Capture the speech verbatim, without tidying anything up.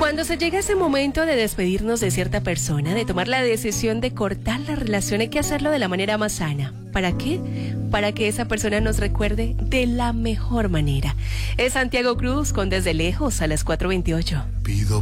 Cuando se llega ese momento de despedirnos de cierta persona, de tomar la decisión de cortar la relación, hay que hacerlo de la manera más sana. ¿Para qué? Para que esa persona nos recuerde de la mejor manera. Es Santiago Cruz con Desde Lejos a las cuatro veintiocho. Pido